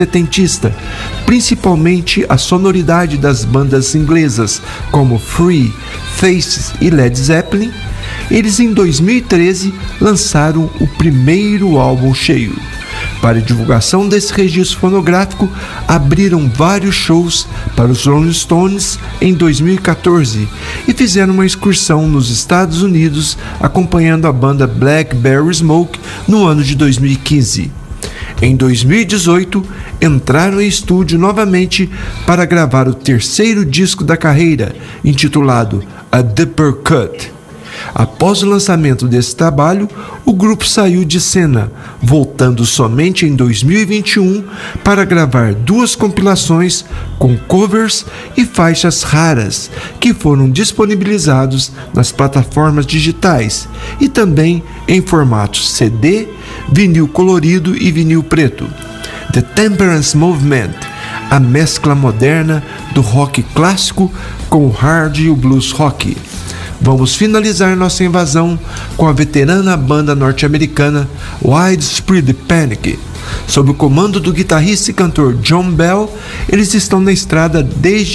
setentista, principalmente a sonoridade das bandas inglesas como Free, Faces e Led Zeppelin, eles em 2013 lançaram o primeiro álbum cheio. Para a divulgação desse registro fonográfico, abriram vários shows para os Rolling Stones em 2014 e fizeram uma excursão nos Estados Unidos acompanhando a banda Blackberry Smoke no ano de 2015. Em 2018, entraram em estúdio novamente para gravar o terceiro disco da carreira, intitulado A Deeper Cut. Após o lançamento desse trabalho, o grupo saiu de cena, voltando somente em 2021 para gravar 2 compilações com covers e faixas raras, que foram disponibilizados nas plataformas digitais e também em formatos CD, vinil colorido e vinil preto. The Temperance Movement, a mescla moderna do rock clássico com o hard e o blues rock. Vamos finalizar nossa invasão com a veterana banda norte-americana Widespread Panic. Sob o comando do guitarrista e cantor John Bell, eles estão na estrada desde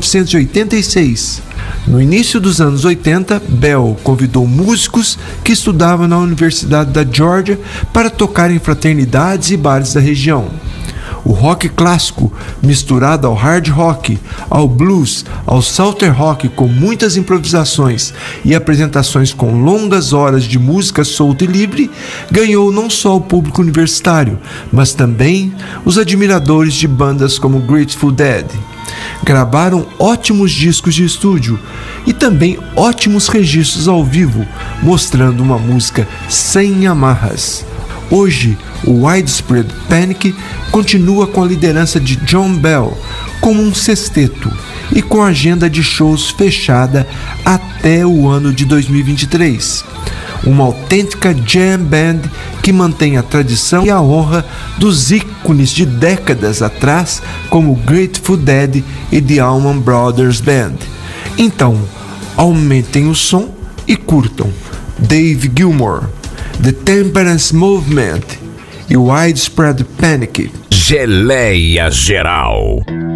1986. No início dos anos 80, Bell convidou músicos que estudavam na Universidade da Georgia para tocar em fraternidades e bares da região. O rock clássico, misturado ao hard rock, ao blues, ao southern rock com muitas improvisações e apresentações com longas horas de música solta e livre, ganhou não só o público universitário, mas também os admiradores de bandas como Grateful Dead. Gravaram ótimos discos de estúdio e também ótimos registros ao vivo, mostrando uma música sem amarras. Hoje, o Widespread Panic continua com a liderança de John Bell como um sexteto e com a agenda de shows fechada até o ano de 2023. Uma autêntica jam band que mantém a tradição e a honra dos ícones de décadas atrás, como Grateful Dead e The Allman Brothers Band. Então, aumentem o som e curtam Dave Gilmour, The Temperance Movement e Widespread Panic. Geleia Geral.